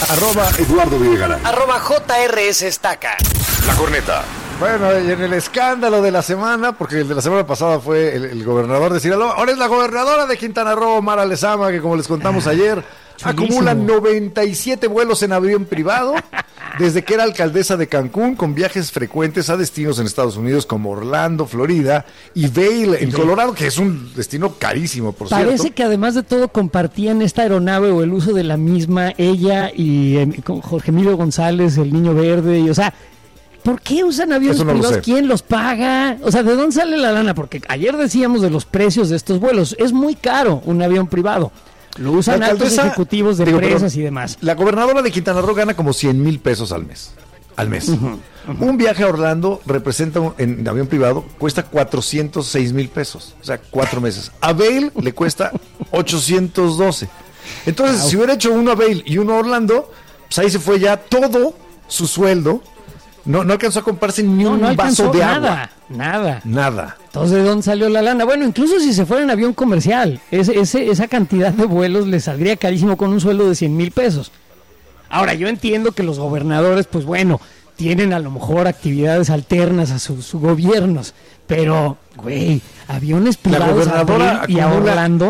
@EduardoVillegaray. @JRS Estaca. La Corneta. Bueno, y en el escándalo de la semana, porque el de la semana pasada fue el gobernador de Sinaloa, ahora es la gobernadora de Quintana Roo, Mara Lezama, que como les contamos ayer, acumula 97 vuelos en avión privado desde que era alcaldesa de Cancún, con viajes frecuentes a destinos en Estados Unidos como Orlando, Florida y Vail en Colorado, que es un destino carísimo, por cierto. Parece que además de todo compartían esta aeronave o el uso de la misma, ella y con Jorge Emilio González, el Niño Verde, y o sea... ¿Por qué usan aviones privados? ¿Quién los paga? O sea, ¿de dónde sale la lana? Porque ayer decíamos de los precios de estos vuelos. Es muy caro un avión privado. Lo usan altos ejecutivos de empresas y demás. La gobernadora de Quintana Roo gana como 100,000 pesos al mes. Un viaje a Orlando representa, en avión privado, cuesta 406,000 pesos. O sea, 4 meses. A Vail le cuesta 812. Entonces, si hubiera hecho uno a Vail y uno a Orlando, pues ahí se fue ya todo su sueldo. No alcanzó a comprarse ni un vaso de agua. Nada. Entonces, ¿de dónde salió la lana? Bueno, incluso si se fuera en avión comercial, esa cantidad de vuelos le saldría carísimo con un sueldo de 100,000 pesos. Ahora, yo entiendo que los gobernadores, pues bueno, tienen a lo mejor actividades alternas a sus gobiernos, pero, güey, aviones privados y a Orlando.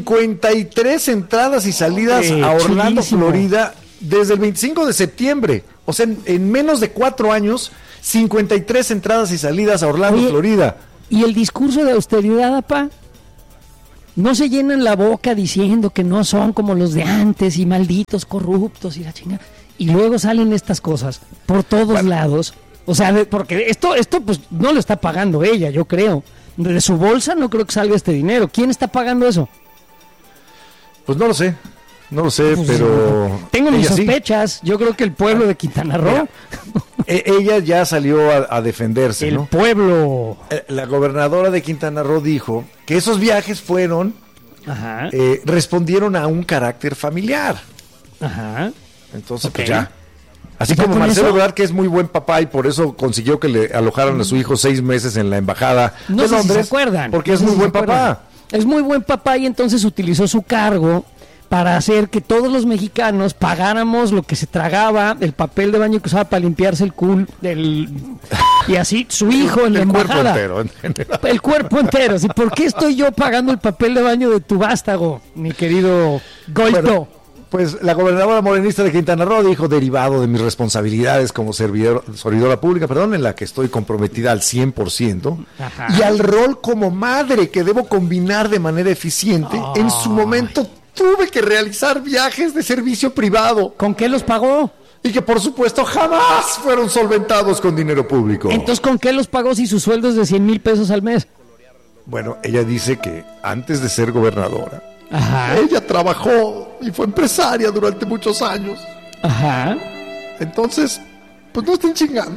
53 entradas y salidas a Orlando, Florida, desde el 25 de septiembre. O sea, en menos de 4 años, 53 entradas y salidas a Orlando, Florida. ¿Y el discurso de austeridad, apá? No se llenan la boca diciendo que no son como los de antes y malditos corruptos y la chingada. Y luego salen estas cosas por todos lados. O sea, porque esto pues no lo está pagando ella, yo creo. De su bolsa no creo que salga este dinero. ¿Quién está pagando eso? Pues no lo sé. Pero... Tengo mis sospechas. Yo creo que el pueblo de Quintana Roo... Ella ya salió a defenderse, ¿no? El pueblo... La gobernadora de Quintana Roo dijo que esos viajes fueron... respondieron a un carácter familiar. Entonces, pues ya. Así como Marcelo Ebrard, que es muy buen papá y por eso consiguió que le alojaran a su hijo 6 meses en la embajada de Londres. Si se acuerdan. Porque es muy buen papá. Es muy buen papá y entonces utilizó su cargo para hacer que todos los mexicanos pagáramos lo que se tragaba, el papel de baño que usaba para limpiarse el culo, y así su hijo en la embajada. El cuerpo entero. ¿Sí? ¿Por qué estoy yo pagando el papel de baño de tu vástago, mi querido Goito? Bueno, pues la gobernadora morenista de Quintana Roo dijo, derivado de mis responsabilidades como servidora pública, en la que estoy comprometida al 100%, y al rol como madre que debo combinar de manera eficiente, en su momento tuve que realizar viajes de servicio privado. ¿Con qué los pagó? Y que por supuesto jamás fueron solventados con dinero público. Entonces, ¿con qué los pagó si su sueldo es de 100,000 pesos al mes? Bueno, ella dice que antes de ser gobernadora, ella trabajó y fue empresaria durante muchos años. Entonces, pues no estén chingando.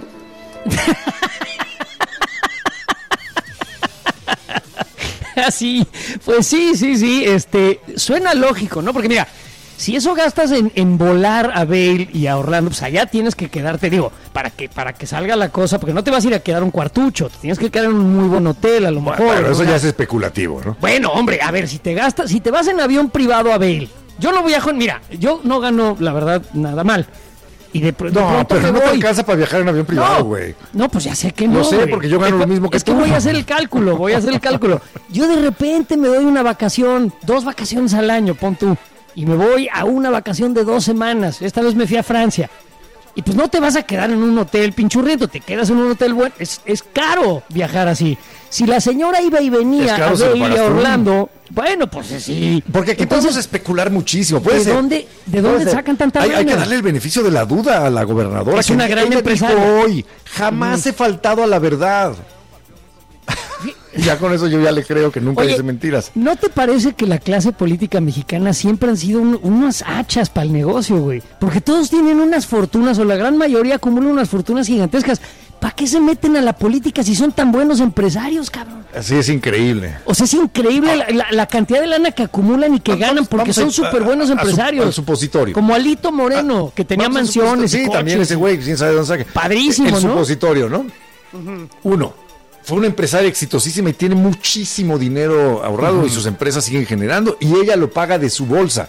Así, pues sí, suena lógico, ¿no? Porque mira, si eso gastas en volar a Vail y a Orlando, pues allá tienes que quedarte, digo, para que salga la cosa, porque no te vas a ir a quedar un cuartucho, te tienes que quedar en un muy buen hotel, a lo mejor. Bueno, eso ya es especulativo, ¿no? Bueno, hombre, a ver, si te vas en avión privado a Vail, yo no viajo mira, yo no gano, la verdad, nada mal. Y de pronto pero no te alcanza para viajar en avión privado, güey. No, pues ya sé que no. Lo sé, porque yo gano lo mismo que tú. Es que voy a hacer el cálculo. Yo de repente me doy una vacación, 2 vacaciones al año, pon tú. Y me voy a una vacación de 2 semanas. Esta vez me fui a Francia. Y pues no te vas a quedar en un hotel pinchurriento, te quedas en un hotel bueno. Es caro viajar así. Si la señora iba y venía a Orlando, bueno, pues sí. Porque aquí podemos especular muchísimo. ¿De dónde sacan tanta lana? Hay que darle el beneficio de la duda a la gobernadora. Es una gran empresaria. Hoy, jamás he faltado a la verdad. Ya con eso yo ya le creo que nunca dice mentiras. ¿No te parece que la clase política mexicana siempre han sido unas hachas para el negocio, güey? Porque todos tienen unas fortunas, o la gran mayoría acumulan unas fortunas gigantescas. ¿Para qué se meten a la política si son tan buenos empresarios, cabrón? Así es increíble. O sea, es increíble la cantidad de lana que acumulan y que ganan porque son súper buenos empresarios. Al supositorio. Como Alito Moreno, que tenía mansiones y coches. También ese güey, quién sabe dónde saca. Padrísimo, ¿no? El supositorio, ¿no? Uno, fue una empresaria exitosísima y tiene muchísimo dinero ahorrado y sus empresas siguen generando y ella lo paga de su bolsa.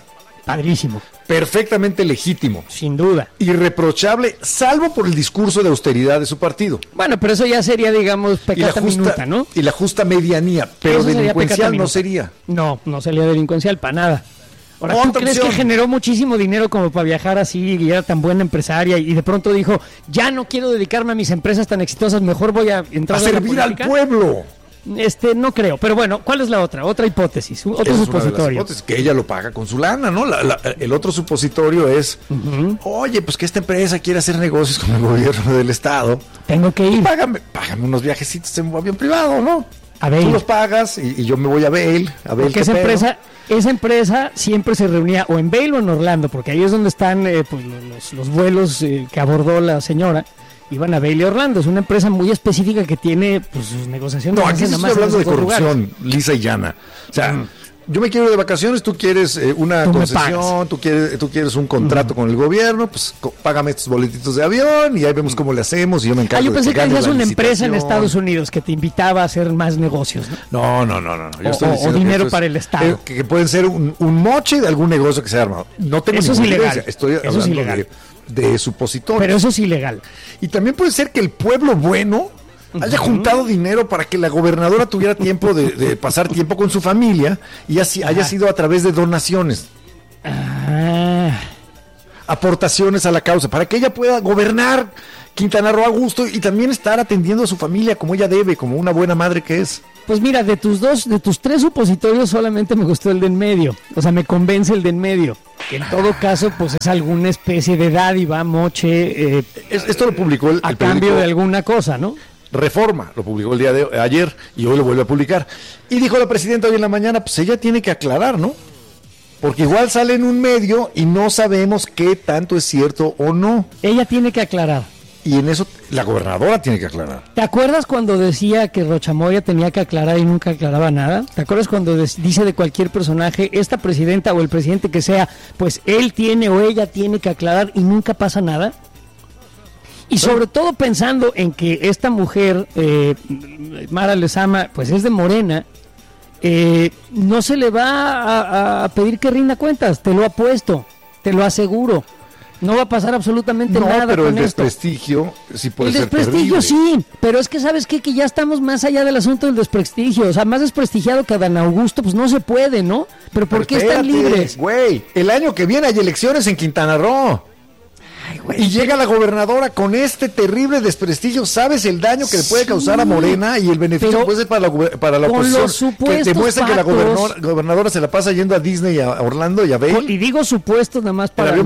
Padrísimo. Perfectamente legítimo. Sin duda. Irreprochable, salvo por el discurso de austeridad de su partido. Bueno, pero eso ya sería, digamos, pecata minuta, ¿no? Y la justa medianía, pero delincuencial no sería. No sería delincuencial para nada. Ahora, ¿tú crees que generó muchísimo dinero como para viajar así y era tan buena empresaria y de pronto dijo, ya no quiero dedicarme a mis empresas tan exitosas, mejor voy a entrar a servir al pueblo? No creo, pero bueno, ¿cuál es la otra? Otra hipótesis, otro supositorio. Que ella lo paga con su lana, ¿no? El otro supositorio es, oye, pues que esta empresa quiere hacer negocios con el gobierno del estado. Tengo que ir. Págame unos viajecitos en un avión privado, ¿no? A Vail. Tú los pagas y yo me voy a Vail. Porque esa empresa siempre se reunía o en Vail o en Orlando, porque ahí es donde están pues, los vuelos que abordó la señora. Iban a Vail y Orlando. Es una empresa muy específica que tiene pues, sus negociaciones. No, aquí estoy hablando de corrupción, lisa y llana. O sea, yo me quiero ir de vacaciones, tú quieres una concesión, tú quieres un contrato con el gobierno, pues págame estos boletitos de avión y ahí vemos cómo le hacemos y yo me encargo yo pensé que hacías una empresa en Estados Unidos que te invitaba a hacer más negocios, ¿no? No. Yo o dinero para el Estado. Que pueden ser un moche de algún negocio que se ha armado. No tengo eso es ilegal. Estoy hablando es ilegal. De supositorios. Pero eso es ilegal. Y también puede ser que el pueblo bueno haya juntado dinero para que la gobernadora tuviera tiempo de pasar tiempo con su familia y así haya sido a través de donaciones. Aportaciones a la causa, para que ella pueda gobernar Quintana Roo a gusto y también estar atendiendo a su familia como ella debe, como una buena madre que es. Pues mira, de tus tres supositorios solamente me gustó el de en medio. O sea, me convence el de en medio. Que en todo caso, pues es alguna especie de dádiva, moche. Esto lo publicó el cambio de alguna cosa, ¿no? Reforma, lo publicó el día de ayer y hoy lo vuelve a publicar. Y dijo la presidenta hoy en la mañana, pues ella tiene que aclarar, ¿no? Porque igual sale en un medio y no sabemos qué tanto es cierto o no. Ella tiene que aclarar. Y en eso la gobernadora tiene que aclarar. ¿Te acuerdas cuando decía que Rocha Moya tenía que aclarar y nunca aclaraba nada? ¿Te acuerdas cuando dice de cualquier personaje, esta presidenta o el presidente que sea, pues él tiene o ella tiene que aclarar y nunca pasa nada? Y sobre todo pensando en que esta mujer, Mara Lezama, pues es de Morena, no se le va a pedir que rinda cuentas, te lo apuesto, te lo aseguro. No va a pasar absolutamente nada pero con el esto. desprestigio sí puede ser terrible. El desprestigio sí, pero es que ¿sabes qué? Que ya estamos más allá del asunto del desprestigio. O sea, más desprestigiado que Adán Augusto, pues no se puede, ¿no? Pero ¿por qué están libres? Güey, el año que viene hay elecciones en Quintana Roo. Ay, güey, y llega la gobernadora con este terrible desprestigio. ¿Sabes el daño que le puede causar a Morena y el beneficio que puede ser para la oposición? Que demuestra que la gobernadora se la pasa yendo a Disney, a Orlando y a Vail. Y digo supuestos nada más para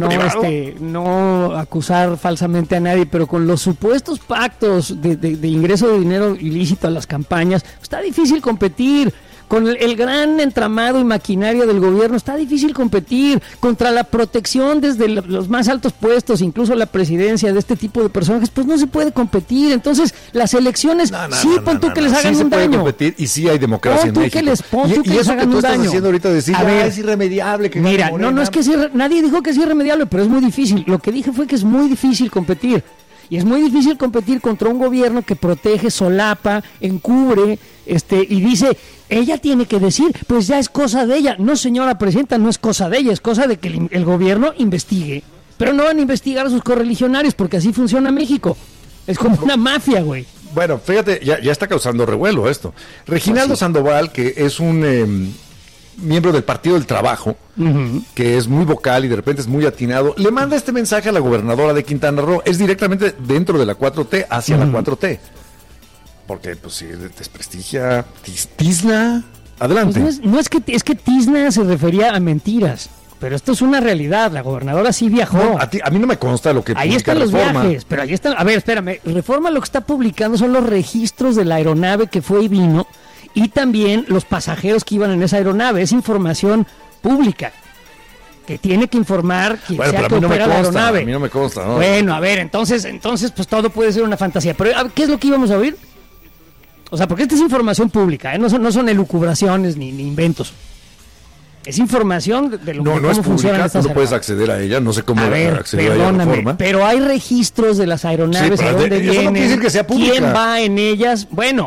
no acusar falsamente a nadie, pero con los supuestos pactos de ingreso de dinero ilícito a las campañas, está difícil competir. Con el gran entramado y maquinaria del gobierno está difícil competir contra la protección desde los más altos puestos, incluso la presidencia de este tipo de personajes, pues no se puede competir. Entonces, las elecciones, pon tú que les hagan un daño. Sí se puede competir y sí hay democracia en México. Pon tú que les hagan un daño. Haciendo ahorita decir, es irremediable. Que mira, no es que nadie dijo que es irremediable, pero es muy difícil. Lo que dije fue que es muy difícil competir. Y es muy difícil competir contra un gobierno que protege, solapa, encubre, y dice, ella tiene que decir, pues ya es cosa de ella. No, señora presidenta, no es cosa de ella, es cosa de que el gobierno investigue. Pero no van a investigar a sus correligionarios, porque así funciona México. Es como una mafia, güey. Bueno, fíjate, ya está causando revuelo esto. Reginaldo Sandoval, que es un miembro del Partido del Trabajo, que es muy vocal y de repente es muy atinado, le manda este mensaje a la gobernadora de Quintana Roo. Es directamente dentro de la 4T, hacia la 4T. Porque, pues, si desprestigia, tizna, adelante. Pues es que tizna se refería a mentiras, pero esto es una realidad. La gobernadora sí viajó. No, a mí no me consta lo que ahí están los viajes, pero ahí están. A ver, espérame. Reforma lo que está publicando son los registros de la aeronave que fue y vino, y también los pasajeros que iban en esa aeronave. Es información pública que tiene que informar quien sea que opera la aeronave. A mí no me consta, ¿no? Bueno, a ver, entonces pues todo puede ser una fantasía. Pero ¿qué es lo que íbamos a oír? O sea, porque esta es información pública, no son elucubraciones ni inventos. Es información de lo que no es pública, tú no puedes acceder a ella, no sé cómo acceder a ella de forma. Pero hay registros de las aeronaves, a dónde vienen, no quiere decir que sea pública. quién va en ellas. Bueno,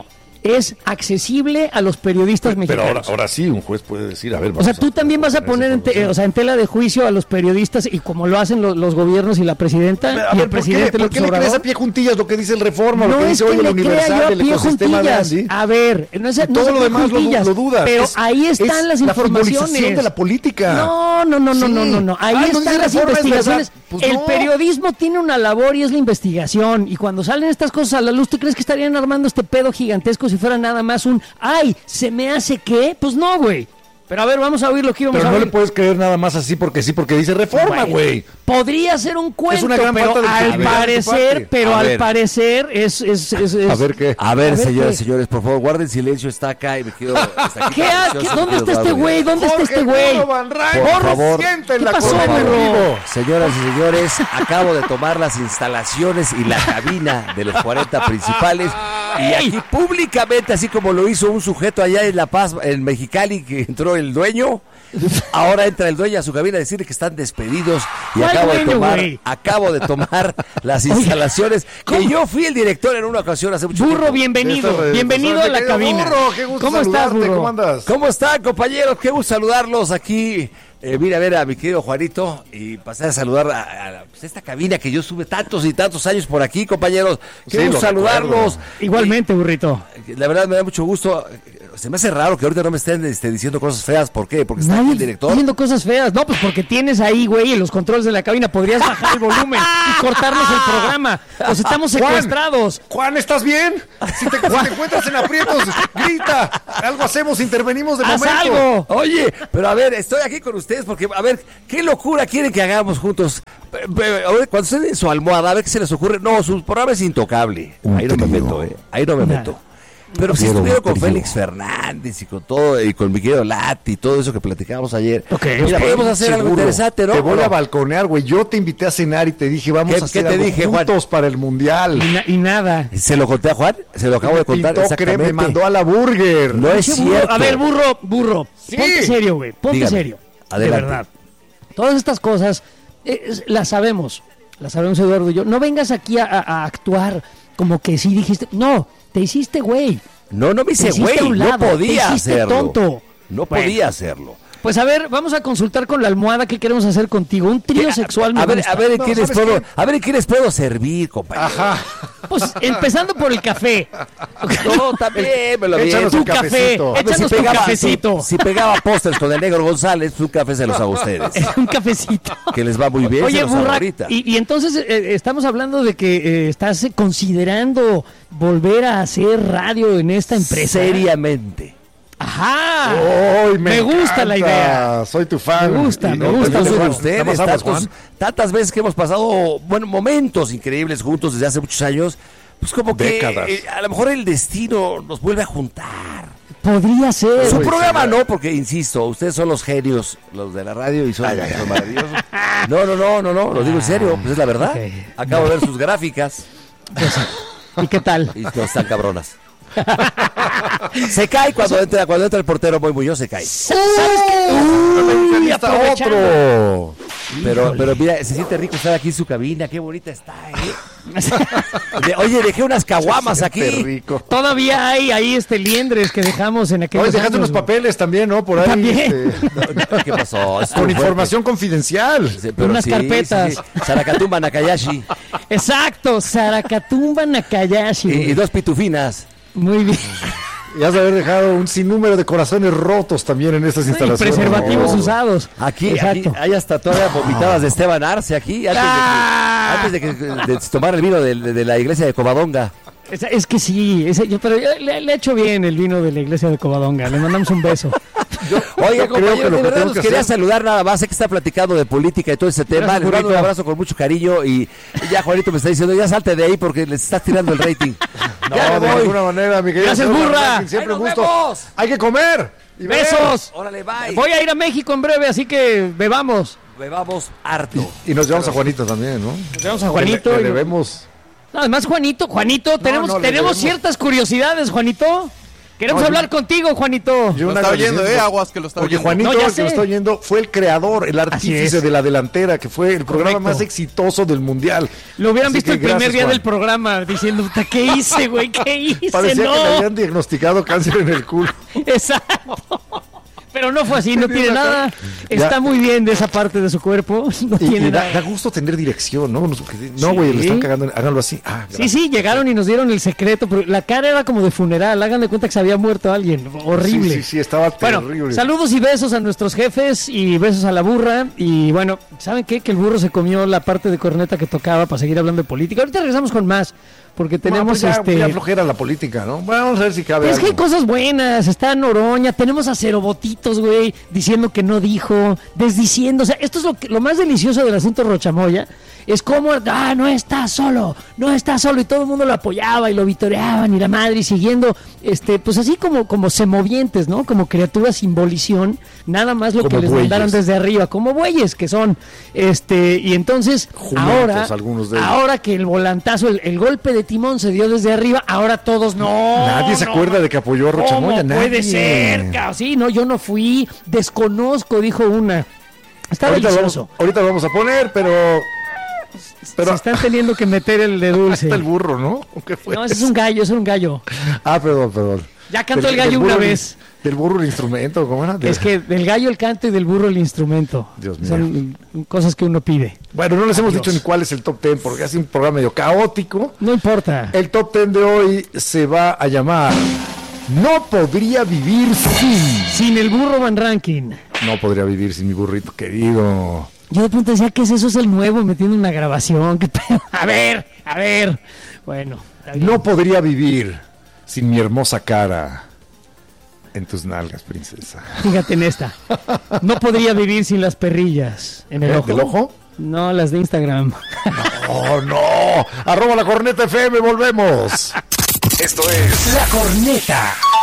es accesible a los periodistas mexicanos. Pero ahora sí, un juez puede decir, a ver... O sea, tú también vas a poner en tela de juicio a los periodistas, y como lo hacen los gobiernos y la presidenta y el presidente ¿Por qué le crees a pie juntillas lo que dice el Reforma, no lo que es dice hoy que el le crea yo Universal, a el pie ecosistema de juntillas. Andy? A ver, no es todo lo demás lo dudas. Pero ahí están las informaciones. La futbolización de la política. No. Ahí están las investigaciones. Pues el no. periodismo tiene una labor y es la investigación. Y cuando salen estas cosas a la luz, ¿tú crees que estarían armando este pedo gigantesco si fuera nada más un ay, se me hace qué? Pues no, güey. Pero a ver, vamos a oír lo que íbamos Pero a no oír. le puedes creer nada más así porque sí, porque dice Reforma, güey. Podría ser un cuento, Es una gran pero falta de al credibilidad de tu parecer, parte. pero A al ver. parecer es A ver qué. A ver, señores, ¿qué? señores, por favor, guarden silencio, está acá y me quedo... ¿Dónde está este güey? ¿Dónde está este güey? Por favor. Siente ¿Qué la pasó, cosa burro? conmigo. Señoras y señores, acabo de tomar las instalaciones y la cabina de los 40 principales y aquí públicamente, así como lo hizo un sujeto allá en La Paz, en Mexicali, que entró el dueño, ahora entra el dueño a su cabina a decirle que están despedidos y ¿Cuál acabo dueño, güey? de tomar las instalaciones que yo fui el director en una ocasión hace mucho Burro, tiempo. bienvenido, bienvenido a la Querido cabina. Burro, qué gusto ¿Cómo estás, saludarte, burro? ¿Cómo andas? ¿Cómo están, compañeros? Qué gusto saludarlos aquí. Vine a ver a mi querido Juanito y pasé a saludar a esta cabina que yo sube tantos y tantos años por aquí, compañeros. Qué Sí, gusto lo saludarlos. recuerdo. Igualmente, burrito. La verdad me da mucho gusto. Se me hace raro que ahorita no me estén diciendo cosas feas. ¿Por qué? Porque está aquí Nadie el director. diciendo cosas feas. No, pues porque tienes ahí, güey, en los controles de la cabina. Podrías bajar el volumen y cortarnos el programa. Pues estamos secuestrados. Juan, ¿estás bien? Si te encuentras en aprietos, grita. Algo hacemos, intervenimos de ¡Haz momento. algo! Oye, pero a ver, estoy aquí con ustedes porque, a ver, ¿qué locura quieren que hagamos juntos? A ver, cuando estén en su almohada, a ver qué se les ocurre. No, su programa es intocable. Ahí no me meto, Ahí no me meto. Pero si estuvieron con Félix Fernández y con todo, y con mi querido Lati y todo eso que platicábamos ayer. Ok, Mira, ok. podemos hacer algo Seguro. interesante, ¿no? Te voy ¿O no? a balconear, güey. Yo te invité a cenar y te dije, vamos ¿Qué- a hacer qué te algo dije, Juan? juntos para el Mundial. Y nada. ¿Se lo conté a Juan? Se lo acabo de contar Pintó, exactamente. me mandó a la burger. No es Pinche burro. cierto. A ver, burro. Sí. Ponte serio, güey. Ponte Dígame. serio. Adelante. De verdad. Todas estas cosas las sabemos. Las sabemos, Eduardo y yo. No vengas aquí a actuar como que sí dijiste. No, te hiciste, güey. No me Te hice hiciste güey, a un no lado, podía te hiciste hacerlo. tonto. No Bueno. podía hacerlo. Pues a ver, vamos a consultar con la almohada qué queremos hacer contigo. Un trío sexual me a ver, gusta. a ver en No, quiénes ¿sabes puedo, qué? a ver en quiénes puedo servir, compañero. Ajá. Pues empezando por el café. No, también me lo Échanos vi. un Tu café. cafecito. A ver, Échanos tu cafecito. Si pegaba pósters con el negro González, un café se los hago a ustedes. Un cafecito. Que les va muy bien, se Oye, los hago Burra, ahorita. y entonces estamos hablando de que estás considerando volver a hacer radio en esta empresa. Seriamente. Ajá. Ay, me gusta encanta. la idea. Soy tu fan. Me gusta, Y- me no, gusta. pues, Yo soy de Juan, ustedes, nada más hablas, Juan. tantas veces que hemos pasado, bueno, momentos increíbles juntos desde hace muchos años, pues como que Décadas. a lo mejor el destino nos vuelve a juntar. Podría ser. Su Pues, programa sí. no, porque insisto, ustedes son los genios, los de la radio y son, son maravillosos. No, lo digo en serio, pues es la verdad. Ok. Acabo de ver sus gráficas ¿Y qué tal? y no están cabronas. Se cae cuando entra el portero Moy Muñoz, se cae. ¿Sabes qué? Uy, Está aprovechando. otro. Pero mira, se siente rico estar aquí en su cabina, qué bonita está, Oye, dejé unas caguamas Qué aquí. rico. Todavía hay ahí liendres que dejamos en aquellos Oye, dejaste años, unos papeles también, ¿no? Por ahí. También. ¿Qué pasó? Estuvo Con fuerte. información confidencial. Sí, pero Unas carpetas. Sarakatumba Nakayashi Exacto, Sarakatumba Nakayashi. y güey. dos pitufinas. Muy bien. Y has de haber dejado un sinnúmero de corazones rotos también en estas Y instalaciones. preservativos No. usados. Aquí Exacto. hay hasta todavía vomitadas de Esteban Arce aquí, antes de tomar el vino de la iglesia de Covadonga. Es que sí, pero le he hecho bien el vino de la iglesia de Covadonga. Le mandamos un beso. Oiga, creo que compañero, lo de que verdad tengo nos que quería hacer- saludar nada más, sé que está platicando de política y todo ese tema, Gracias, les mando un burrito. abrazo con mucho cariño y ya Juanito me está diciendo, ya salte de ahí porque les estás tirando el rating. Ya No, me de voy. ninguna manera, mi querido Gracias, señor burra. Martín, siempre ¡Ahí un nos gusto. vemos! Hay que comer. Y beber. ¡Besos! Órale, bye. Voy a ir a México en breve, así que bebamos. Bebamos harto. Y nos llevamos a Juanito también, ¿no? Nos vemos a Juanito. Le y- debemos. No, además, Juanito, tenemos no, le debemos. ciertas curiosidades, Juanito. Queremos hablar contigo, Juanito. Yo Lo una está vez oyendo, diciendo, Aguas, que lo está Oye, oyendo. Juanito, No, ya el que sé. lo está oyendo, fue el creador, el artífice es. de la delantera, que fue el programa Correcto. más exitoso del mundial. Lo hubieran Así visto que el primer gracias, día Juan. del programa diciendo, "Puta, ¿qué hice, güey? ¿Qué hice? Parecía que le No". habían diagnosticado cáncer en el culo. Exacto. Pero no fue así, no Tenía tiene una nada. cara- Está Ya. muy bien de esa parte de su cuerpo. No tiene Y da nada. gusto tener dirección, ¿no? No, güey, le están cagando. Háganlo así. Ah, Sí, sí, llegaron y nos dieron el secreto, pero la cara era como de funeral. Hagan de cuenta que se había muerto alguien. Horrible. Sí, estaba Bueno, terrible. saludos y besos a nuestros jefes y besos a la burra. Y bueno, ¿saben qué? Que el burro se comió la parte de corneta que tocaba para seguir hablando de política. Ahorita regresamos con más, porque tenemos ya flojera la política, ¿no? Bueno, vamos a ver si cabe Es que hay algo. cosas buenas, está Noroña, tenemos a Cerobotitos, güey, diciendo que no dijo, desdiciendo, o sea, esto es lo más delicioso del asunto Rochamoya, es como, no está solo, y todo el mundo lo apoyaba y lo vitoreaban y la madre, y siguiendo, pues así como semovientes, ¿no? Como criaturas sin volición, nada más lo Como que les bueyes. mandaron desde arriba, como bueyes que son, y entonces, Jumentos, algunos de ellos. ahora que el volantazo, el golpe de timón se dio desde arriba, ahora todos no. Nadie se acuerda de que apoyó a Rochamoya, ¿Cómo puede nadie. ser? Sí, no, yo no fui, desconozco, dijo una. Está delicioso. Ahorita lo vamos a poner, pero Se están teniendo que meter el de dulce. hasta el burro, ¿no? ¿Qué fue? No, ese es un gallo, ese es un gallo. Ah, perdón. Ya cantó el gallo una burro, vez. Del burro el instrumento, ¿cómo era? Es que del gallo el canto y del burro el instrumento. Dios mío. Son cosas que uno pide. Bueno, no les hemos Adiós. dicho ni cuál es el top 10 porque es un programa medio caótico. No importa. El top 10 de hoy se va a llamar No podría vivir sin. Sin el burro Van Ranking. No podría vivir sin mi burrito querido. Yo de pronto decía, ¿qué es eso? Es el nuevo metiendo una grabación. ¿Qué pedo? A ver. Bueno, está bien. No podría vivir sin mi hermosa cara en tus nalgas, princesa. Fíjate en esta. No podría vivir sin las perrillas. ¿En el ojo? ¿Del ojo? No, las de Instagram. ¡Oh, no! ¡Arroba la corneta FM! ¡Volvemos! Esto es La Corneta.